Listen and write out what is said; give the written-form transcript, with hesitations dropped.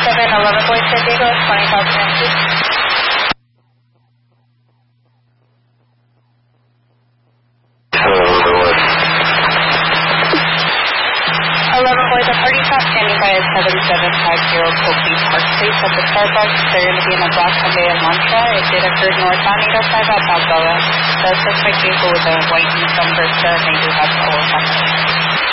11 Boy San Diego, 20,000 empty. Hello, 11 Boy, the party stop standing by at 7750 Copley Park Place at the Starbucks. They're going to be in a block Sunday at Mantra. It did occur north on 805 at Balboa. The suspect vehicle was a white Nissan Versa, and they do have all of them.